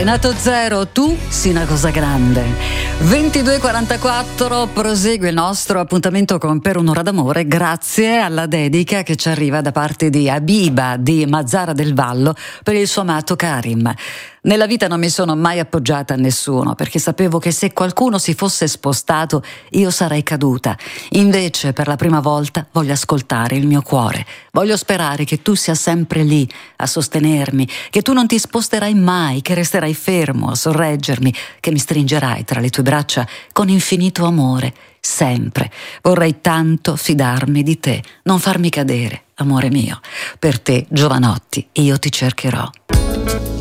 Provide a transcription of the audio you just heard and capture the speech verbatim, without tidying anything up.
Renato Zero, tu sei una cosa grande. ventidue e quarantaquattro, prosegue il nostro appuntamento con Per un'ora d'amore grazie alla dedica che ci arriva da parte di Habiba di Mazara del Vallo per il suo amato Karim. Nella vita non mi sono mai appoggiata a nessuno perché sapevo che se qualcuno si fosse spostato io sarei caduta. Invece per la prima volta voglio ascoltare il mio cuore. Voglio sperare che tu sia sempre lì a sostenermi, che tu non ti sposterai mai, che resterai fermo a sorreggermi, che mi stringerai tra le tue braccia con infinito amore. Sempre. Vorrei tanto fidarmi di te, non farmi cadere, amore mio. Per te, Giovanotti, io ti cercherò.